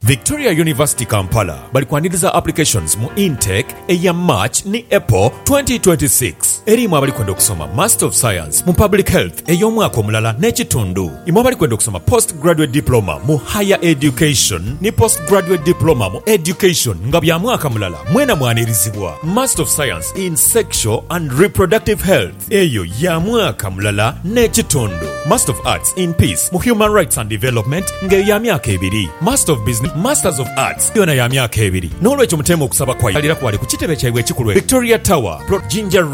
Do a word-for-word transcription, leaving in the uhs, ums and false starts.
Victoria University Kampala bali kwaniriza applications mu intake eya March ni April twenty twenty-six. Erimu abali kwenda okusoma Master of Science mu Public Health ey'omwaka omulala n'ekitundu. Imu abali kwenda okusoma Postgraduate Diploma mu Higher Education ni Postgraduate Diploma mu Education nga bya mwaka mulala mwena mwanirizibwa. Master of Science in Sexual and Reproductive Health eyo ya mwaka mulala n'ekitundu. Master of Arts in Peace mu Human Rights and Development nge ya myaka ebiri. Master of Business, Masters of Arts yona ya myaka ebiri. N'olwekyo mutemu okusaba kwa yalira kwali ku kitebe kyabwe ekikulu Victoria Tower, Ginger